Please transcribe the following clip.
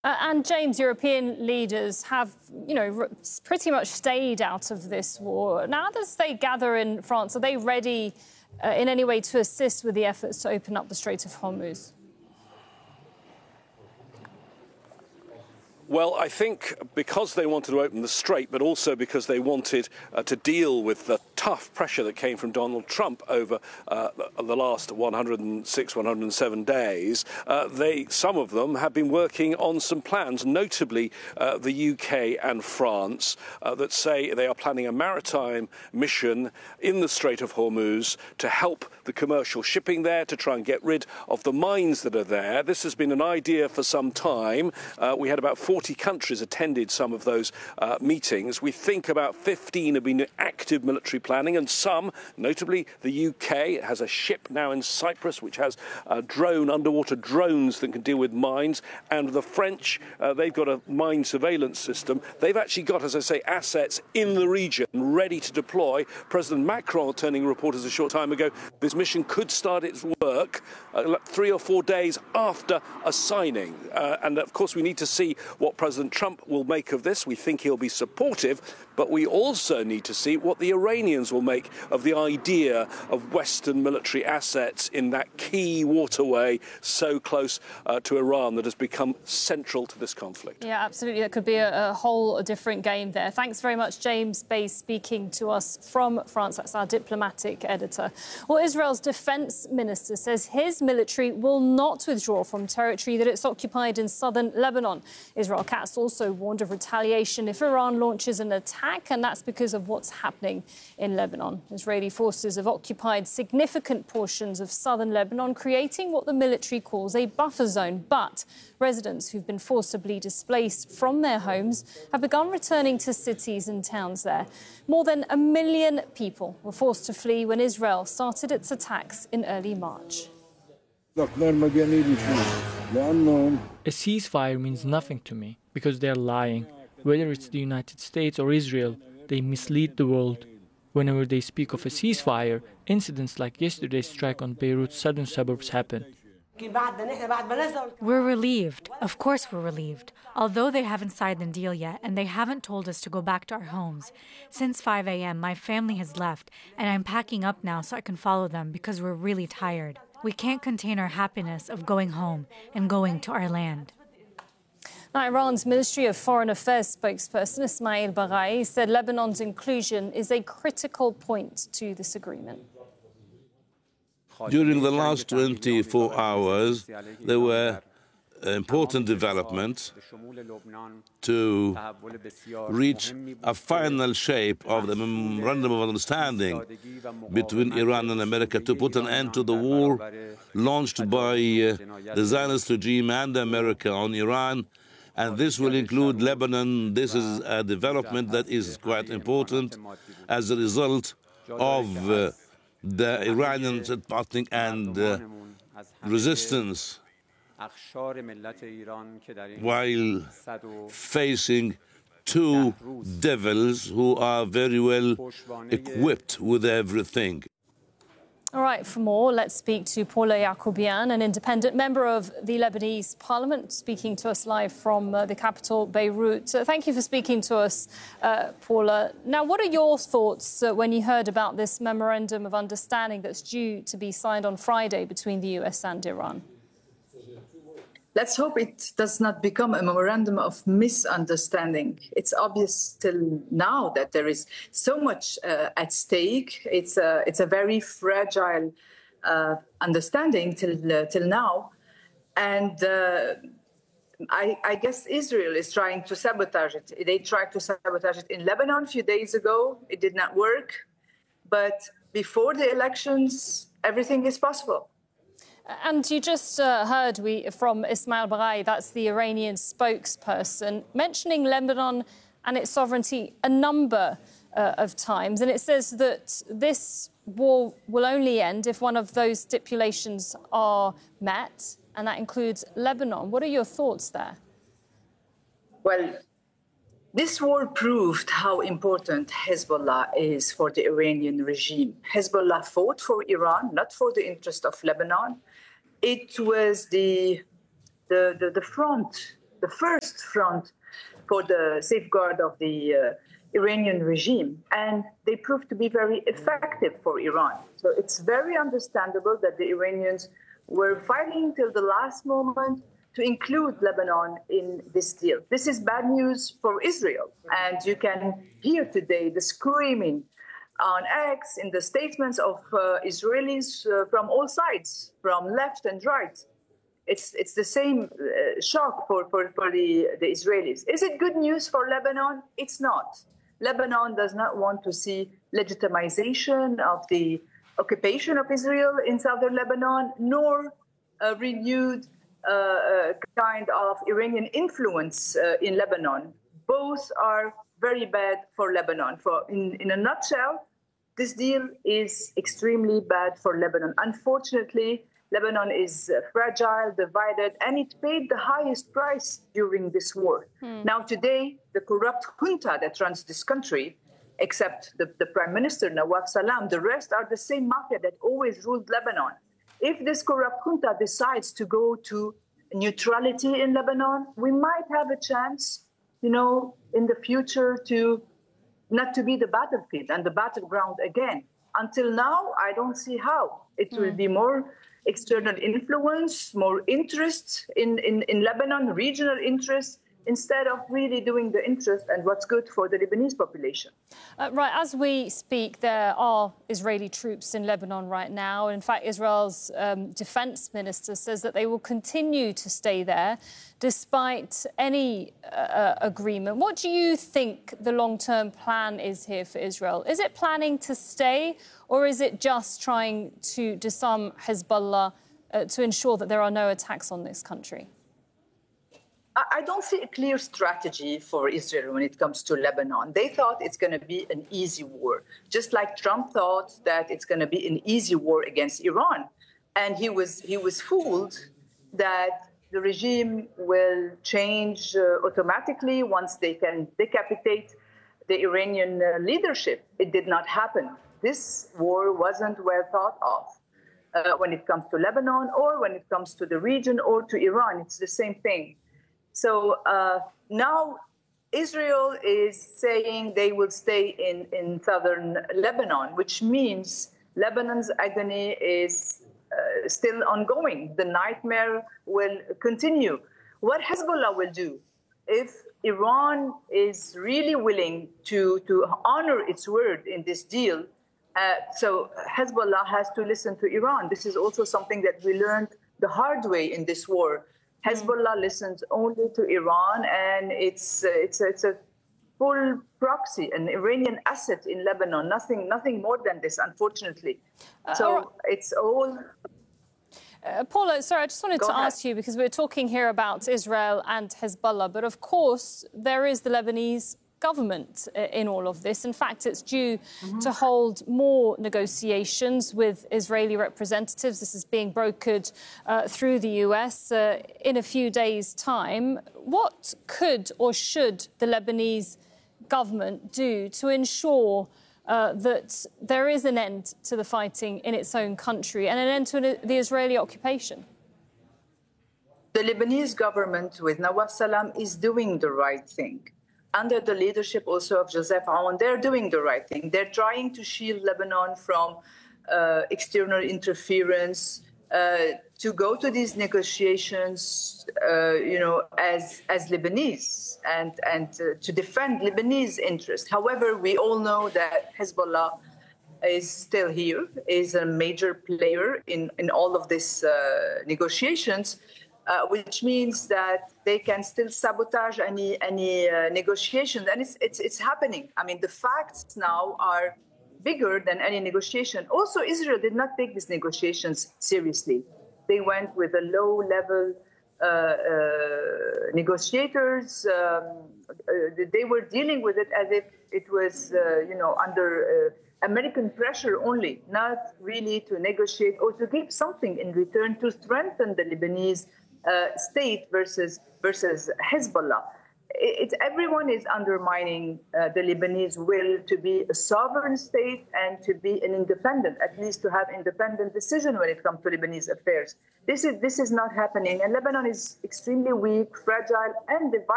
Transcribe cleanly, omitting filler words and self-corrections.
And James, European leaders have, pretty much stayed out of this war. Now, as they gather in France, are they ready in any way to assist with the efforts to open up the Strait of Hormuz? Well, I think because they wanted to open the strait, but also because they wanted to deal with the tough pressure that came from Donald Trump over the last 106, 107 days, some of them have been working on some plans, notably the UK and France, that say they are planning a maritime mission in the Strait of Hormuz to help the commercial shipping there, to try and get rid of the mines that are there. This has been an idea for some time. We had about 40 countries attended some of those meetings. We think about 15 have been active military planning, and some, notably the UK, has a ship now in Cyprus which has underwater drones that can deal with mines, and the French, they've got a mine surveillance system. They've actually got, as I say, assets in the region ready to deploy. President Macron telling reporters a short time ago this mission could start its work 3 or 4 days after a signing. And of course we need to see what President Trump will make of this. We think he'll be supportive, but we also need to see what the Iranians will make of the idea of Western military assets in that key waterway so close to Iran that has become central to this conflict. Yeah, absolutely. That could be a whole different game there. Thanks very much, James Bays, speaking to us from France. That's our diplomatic editor. Well, Israel's defense minister says his military will not withdraw from territory that it's occupied in southern Lebanon. Israel Katz also warned of retaliation if Iran launches an attack, and that's because of what's happening in Lebanon. Israeli forces have occupied significant portions of southern Lebanon, creating what the military calls a buffer zone. But residents who've been forcibly displaced from their homes have begun returning to cities and towns there. More than 1 million people were forced to flee when Israel started its attacks in early March. A ceasefire means nothing to me because they're lying. Whether it's the United States or Israel, they mislead the world. Whenever they speak of a ceasefire, incidents like yesterday's strike on Beirut's southern suburbs happen. We're relieved. Of course we're relieved. Although they haven't signed the deal yet and they haven't told us to go back to our homes. Since 5 a.m., my family has left, and I'm packing up now so I can follow them because we're really tired. We can't contain our happiness of going home and going to our land. Now, Iran's Ministry of Foreign Affairs spokesperson Ismail Baghai said Lebanon's inclusion is a critical point to this agreement. During the last 24 hours, there were important developments to reach a final shape of the Memorandum of Understanding between Iran and America to put an end to the war launched by the Zionist regime and America on Iran. And this will include Lebanon. This is a development that is quite important as a result of the Iranian parting and resistance while facing two devils who are very well equipped with everything. All right, for more, let's speak to Paula Yacoubian, an independent member of the Lebanese parliament, speaking to us live from the capital, Beirut. Thank you for speaking to us, Paula. Now, what are your thoughts when you heard about this memorandum of understanding that's due to be signed on Friday between the US and Iran? Let's hope it does not become a memorandum of misunderstanding. It's obvious till now that there is so much at stake. It's a very fragile understanding till now. And I guess Israel is trying to sabotage it. They tried to sabotage it in Lebanon a few days ago. It did not work. But before the elections, everything is possible. And you just heard from Ismail Baghai, that's the Iranian spokesperson, mentioning Lebanon and its sovereignty a number of times. And it says that this war will only end if one of those stipulations are met, and that includes Lebanon. What are your thoughts there? Well, this war proved how important Hezbollah is for the Iranian regime. Hezbollah fought for Iran, not for the interest of Lebanon. It was the front the first front for the safeguard of the Iranian regime, and they proved to be very effective for Iran. So it's very understandable that the Iranians were fighting till the last moment to include Lebanon in this deal. This is bad news for Israel, and you can hear today the screaming on X in the statements of Israelis from all sides, from left and right. It's the same shock for the Israelis. Is it good news for Lebanon? It's not. Lebanon does not want to see legitimization of the occupation of Israel in southern Lebanon, nor a renewed kind of Iranian influence in Lebanon. Both are very bad for Lebanon. In a nutshell, this deal is extremely bad for Lebanon. Unfortunately, Lebanon is fragile, divided, and it paid the highest price during this war. Now, today, the corrupt junta that runs this country, except the Prime Minister, Nawaf Salam, the rest are the same mafia that always ruled Lebanon. If this corrupt junta decides to go to neutrality in Lebanon, we might have a chance, in the future not to be the battlefield and the battleground again. Until now, I don't see how. It will be more external influence, more interest in Lebanon, regional interest, instead of really doing the interest and what's good for the Lebanese population. Right, as we speak, there are Israeli troops in Lebanon right now. In fact, Israel's defense minister says that they will continue to stay there despite any agreement. What do you think the long-term plan is here for Israel? Is it planning to stay, or is it just trying to disarm Hezbollah to ensure that there are no attacks on this country? I don't see a clear strategy for Israel when it comes to Lebanon. They thought it's going to be an easy war, just like Trump thought that it's going to be an easy war against Iran. And he was fooled that the regime will change automatically once they can decapitate the Iranian leadership. It did not happen. This war wasn't well thought of when it comes to Lebanon or when it comes to the region or to Iran. It's the same thing. So now Israel is saying they will stay in southern Lebanon, which means Lebanon's agony is still ongoing. The nightmare will continue. What Hezbollah will do, if Iran is really willing to honor its word in this deal, so Hezbollah has to listen to Iran. This is also something that we learned the hard way in this war. Hezbollah listens only to Iran, and it's a full proxy, an Iranian asset in Lebanon. Nothing more than this, unfortunately. So it's all. Paula, sorry, I just wanted to ask you, because we're talking here about Israel and Hezbollah, but of course there is the Lebanese government in all of this. In fact, it's due to hold more negotiations with Israeli representatives. This is being brokered through the US in a few days' time. What could or should the Lebanese government do to ensure that there is an end to the fighting in its own country and an end to the Israeli occupation? The Lebanese government with Nawaf Salam is doing the right thing. Under the leadership also of Joseph Aoun, they're doing the right thing. They're trying to shield Lebanon from external interference, to go to these negotiations, as Lebanese and to defend Lebanese interests. However, we all know that Hezbollah is still here, is a major player in all of these negotiations. Which means that they can still sabotage any negotiations, and it's happening. I mean, the facts now are bigger than any negotiation. Also, Israel did not take these negotiations seriously. They went with a low-level negotiators. They were dealing with it as if it was, under American pressure only, not really to negotiate or to give something in return to strengthen the Lebanese state versus Hezbollah. everyone is undermining the Lebanese will to be a sovereign state and to be an independent, at least to have independent decision when it comes to Lebanese affairs. This is not happening, and Lebanon is extremely weak, fragile, and divided.